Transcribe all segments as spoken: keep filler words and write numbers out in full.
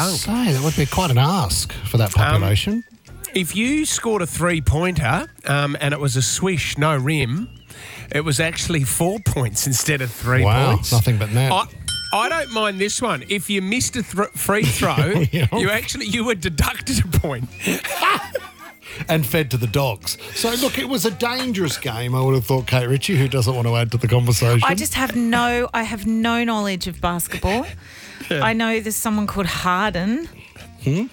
Say, that would be quite an ask for that population. Um, if you scored a three-pointer um, and it was a swish, no rim, it was actually four points instead of three wow, points. nothing but net. I, I don't mind this one. If you missed a th- free throw, Yeah. you actually you were deducted a point. And fed to the dogs. So, look, it was a dangerous game, I would have thought, Kate Ritchie, who doesn't want to add to the conversation. I just have no, I have no knowledge of basketball. Yeah. I know there's someone called Harden. Hmm?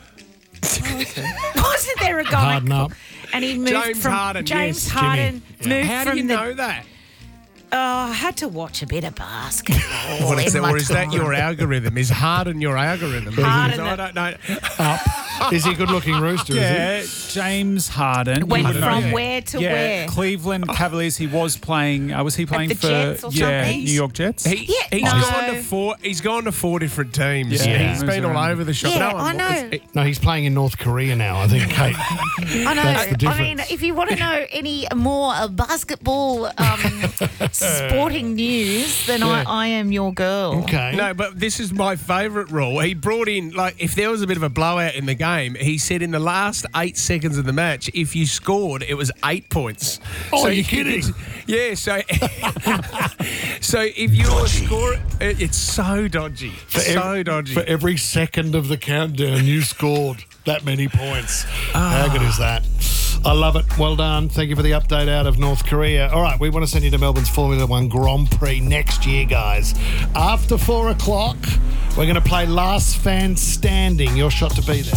Wasn't there a guy? Harden up. And he moved James from Harden, James yes, Harden Jimmy. moved How from do you the. know that? Oh, I had to watch a bit of basketball. What is in that, my or is that time. your algorithm? Is Harden your algorithm? Harden Because I that- don't know. Up. Is he a good-looking rooster, Yeah, is James Harden. Went You would from know. where to yeah, where? Cleveland Cavaliers. He was playing. Uh, was he playing the for Jets or yeah something? New York Jets? He, Yeah, he's no. gone to four. He's gone to four different teams. Yeah. He's Yeah. been all Moves over the shop. Yeah, No one I wants- know. he- he? No, he's playing in North Korea now, I think, Kate. I know. That's the I difference. mean, if you want to know any more uh, basketball um, sporting news, then I, I am your girl. Okay. No, but this is my favourite rule. He brought in, like, if there was a bit of a blowout in the game, he said in the last eight seconds of the match, if you scored, it was eight points. Oh, so you're kidding? Yeah, so so if you score, it, it's so dodgy. For so ev- dodgy. For every second of the countdown, you scored that many points. How good is that? I love it. Well done. Thank you for the update out of North Korea. All right, we want to send you to Melbourne's Formula One Grand Prix next year, guys. After four o'clock, we're going to play Last Fan Standing. Your shot to be there.